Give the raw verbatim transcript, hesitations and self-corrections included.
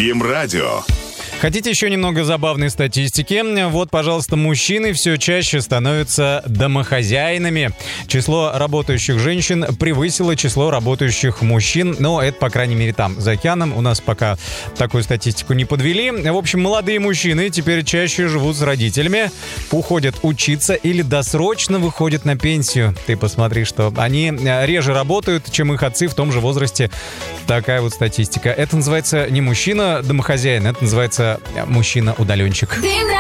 Бим-радио. Хотите еще немного забавной статистики? Вот, пожалуйста, мужчины все чаще становятся домохозяинами. Число работающих женщин превысило число работающих мужчин. Но это, по крайней мере, там, за океаном. У нас пока такую статистику не подвели. В общем, молодые мужчины теперь чаще живут с родителями, уходят учиться или досрочно выходят на пенсию. Ты посмотри, что они реже работают, чем их отцы в том же возрасте. Такая вот статистика. Это называется не мужчина-домохозяин, это называется мужчина-удаленщик.